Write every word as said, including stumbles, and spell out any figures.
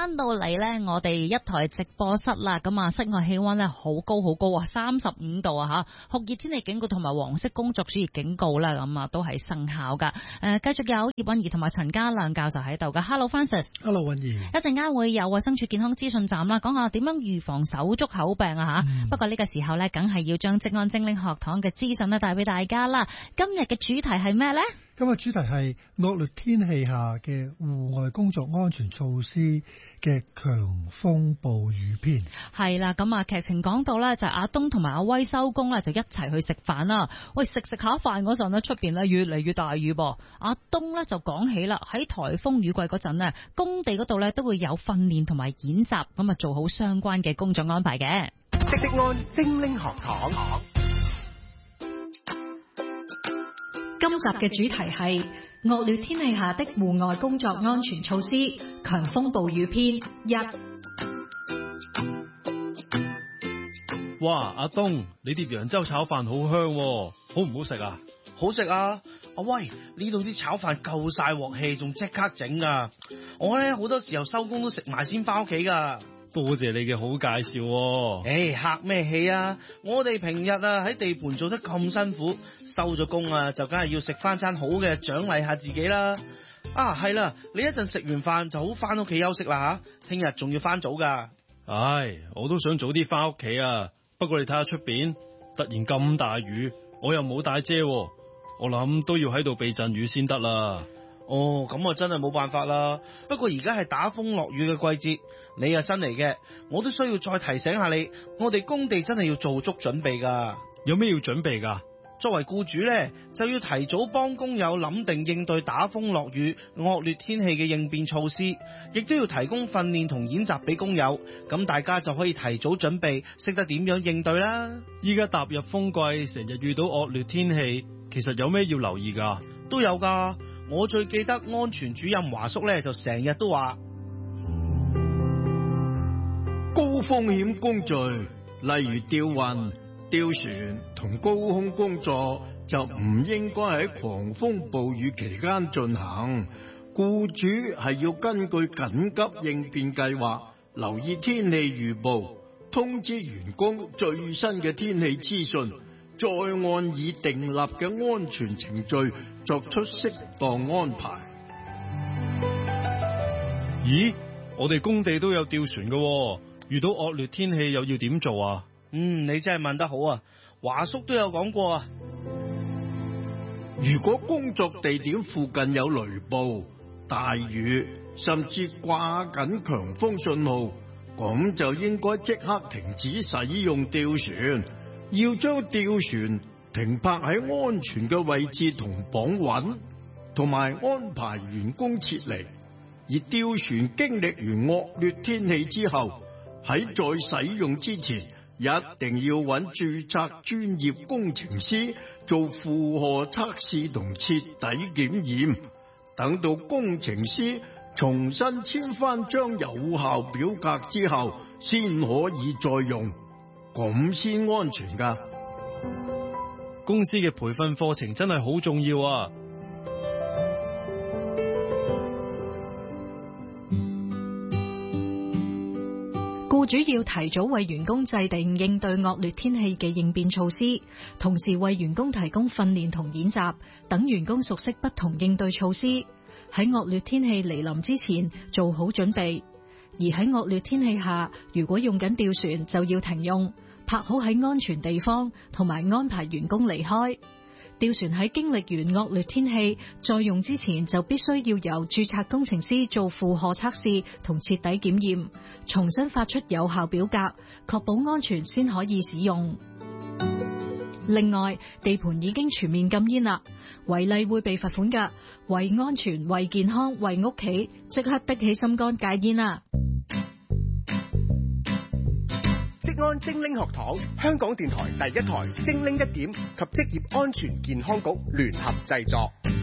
翻到嚟咧，我哋一台直播室啦，咁啊，室外氣溫咧好高好高啊，三十五度啊吓，酷熱天氣警告同埋黃色工作暑熱警告啦，咁啊都係生效噶。誒、呃，繼續有葉韻儀同埋陳家亮教授喺度噶。Hello Francis，Hello 韻儀。 一陣間會有衛生署健康資訊站啦，講下點樣預防手足口病啊吓。嗯、不過呢個時候咧，梗係要將職安精靈學堂嘅資訊咧帶俾大家啦。今日嘅主題係咩咧？ 今日主題係惡劣天氣下嘅戶外工作安全措施嘅強風暴雨篇。係啦，咁啊劇情講到咧，就阿東同埋阿威收工咧，就一齊去食飯啦。喂，食食下飯嗰陣呢，出邊咧越嚟越大雨噃。阿東咧就講起啦，喺颱風雨季嗰陣呢，工地嗰度咧都會有訓練同埋演習，咁啊做好相關嘅工作安排嘅。 職安精靈學堂。 今集嘅主題係惡劣天氣下的戶外工作安全措施，強風暴雨篇一。 哇，阿東，你碟揚州炒飯好香喎，好唔好食啊？ 好食啊！阿威，呢度啲炒飯夠晒鑊氣，仲即刻整啊！我咧好多時候收工都食埋先翻屋企噶。 多謝你嘅好介紹喎。 誒，客咩氣啊？我哋平日啊喺地盤做得咁辛苦，收咗工啊就梗係要食翻餐好嘅獎勵下自己啦。啊，係啦，你一陣食完飯就好翻屋企休息啦吓，聽日仲要翻早噶。 唉，我都想早啲翻屋企啊，不過你睇下出邊突然咁大雨，我又冇帶遮，我諗都要喺度避陣雨先得啦。 哦，咁啊真係冇辦法啦。不過而家係打風落雨嘅季節，你係新嚟嘅，我都需要再提醒下你，我哋工地真係要做足準備噶。 有咩要準備噶？ 作為僱主呢，就要提早幫工友諗定應對打風落雨、惡劣天氣嘅應變措施，亦都要提供訓練同演習俾工友，咁大家就可以提早準備，識得點樣應對啦。 依家踏入風季，成日遇到惡劣天氣，其實有咩要留意噶？ 都有噶。我最記得安全主任華叔咧，就成日都話高風險工序，例如吊運、吊船同高空工作，就唔應該喺狂風暴雨期間進行。僱主係要根據緊急應變計劃，留意天氣預報，通知員工最新嘅天氣資訊，再按已訂立嘅安全程序作出適當安排。 咦，我哋工地都有吊船㗎，遇到惡劣天氣又要點做啊？ 嗯，你真係問得好啊！華叔都有講過啊。 如果工作地點附近有雷暴、大雨，甚至掛緊強風信號，咁就應該即刻停止使用吊船。要將吊船停泊喺安全嘅位置同綁穩，同埋安排員工撤離。而吊船經歷完惡劣天氣之後，喺再使用之前，一定要揾註冊專業工程師做負荷測試同徹底檢驗。等到工程師重新簽翻張有效表格之後，先可以再用。咁先安全噶。 公司嘅培訓課程真係好重要啊！ 僱主要提早為員工制定應對惡劣天氣嘅應變措施，同時為員工提供訓練同演習，等員工熟悉不同應對措施，喺惡劣天氣嚟臨之前做好準備。而喺惡劣天氣下，如果用緊吊船就要停用，泊好喺安全地方，同埋安排員工離開。吊船喺經歷完惡劣天氣再用之前，就必須要由註冊工程師做負荷測試同徹底檢驗，重新發出有效表格，確保安全先可以使用。另外，地盤已經全面禁煙啦，違例會被罰款㗎。為安全、為健康、為屋企，即刻的起心肝戒煙啦！ 職安精靈學堂，香港電台第一台精靈一點及職業安全健康局聯合製作。